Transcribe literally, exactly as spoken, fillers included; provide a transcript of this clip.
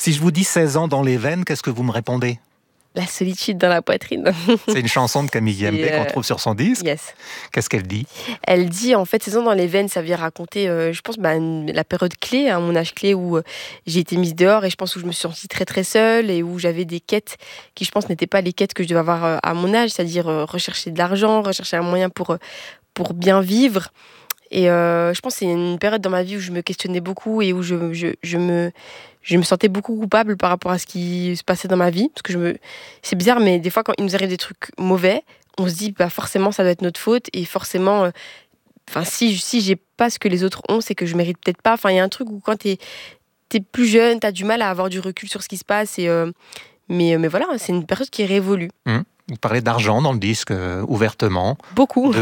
Si je vous dis seize ans dans les veines, qu'est-ce que vous me répondez ? La solitude dans la poitrine. C'est une chanson de Camille Guillemette euh... qu'on trouve sur son disque. Yes. Qu'est-ce qu'elle dit ? Elle dit, en fait, seize ans dans les veines, ça vient raconter, euh, je pense, bah, la période clé, hein, mon âge clé où euh, j'ai été mise dehors et je pense où je me suis sentie très très seule et où j'avais des quêtes qui, je pense, n'étaient pas les quêtes que je devais avoir euh, à mon âge, c'est-à-dire euh, rechercher de l'argent, rechercher un moyen pour, euh, pour bien vivre. Et euh, je pense que c'est une période dans ma vie où je me questionnais beaucoup et où je, je, je, me, je me sentais beaucoup coupable par rapport à ce qui se passait dans ma vie. Parce que je me... c'est bizarre, mais des fois, quand il nous arrive des trucs mauvais, on se dit bah, forcément, ça doit être notre faute. Et forcément, euh, si, si j'ai pas ce que les autres ont, c'est que je mérite peut-être pas. Enfin, il y a un truc où quand t'es, t'es plus jeune, t'as du mal à avoir du recul sur ce qui se passe. Et, euh, mais, mais voilà, c'est une période qui est révolue. Mmh. Vous parlez d'argent dans le disque, euh, ouvertement. Beaucoup.